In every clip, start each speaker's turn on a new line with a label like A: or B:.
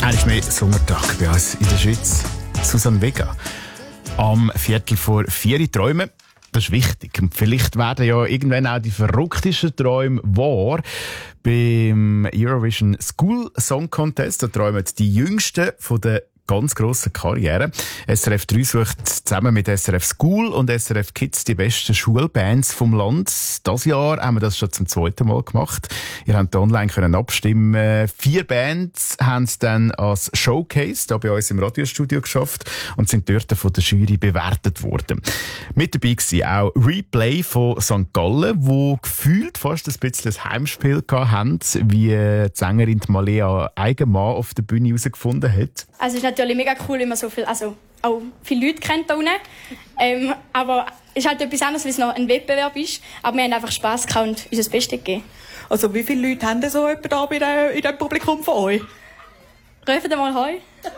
A: Einmal mehr Sommertag bei uns in der Schweiz. Susanne Vega. Am 3:45 träumen. Das ist wichtig. Und vielleicht werden ja irgendwann auch die verrücktesten Träume wahr. Beim Eurovision School Song Contest, da träumen die Jüngsten von der ganz grossen Karriere. SRF 3 sucht zusammen mit SRF School und SRF Kids die besten Schulbands vom Land. Dieses Jahr haben wir das schon zum zweiten Mal gemacht. Ihr könnt online abstimmen. 4 Bands haben es dann als Showcase hier bei uns im Radiostudio geschafft und sind dort von der Jury bewertet worden. Mit dabei war auch Replay von St. Gallen, wo gefühlt fast ein bisschen ein Heimspiel hatten, wie die Sängerin Malea Eigenmann auf der Bühne herausgefunden hat.
B: Also es ist natürlich mega cool, wenn man so viel, also auch viele Leute kennt da unten. Aber es ist halt etwas anderes, weil es noch ein Wettbewerb ist. Aber wir haben einfach Spass gehabt und uns das Beste gegeben.
C: Also wie viele Leute haben denn so jemand da in dem Publikum von euch?
B: Rufen wir mal Heu.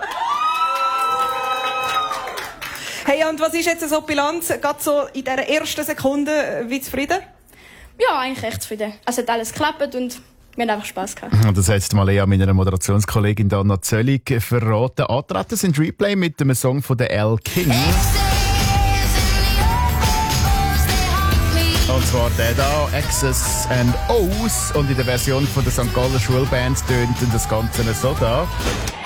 C: Hey, und was ist jetzt so die Bilanz, gerade so in dieser ersten Sekunde, wie zufrieden?
B: Ja, eigentlich recht zufrieden. Also hat alles geklappt und wir haben einfach Spass gehabt.
A: Das hat Malea meiner Moderationskollegin Anna Zöllig verraten. Antreten sind Replay mit dem Song von der L. King. Und zwar der da, X's and O's. Und in der Version von der St. Gallen Schulband tönt das Ganze so da.